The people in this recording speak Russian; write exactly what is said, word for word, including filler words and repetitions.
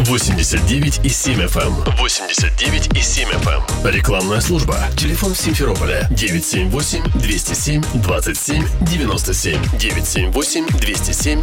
восемьдесят девять и семь эф эм. восемьдесят девять и семь эф эм. Рекламная служба. Телефон Симферополя девять семь восемь двести семь двадцать семь девяносто семь. девять семь восемь двести семь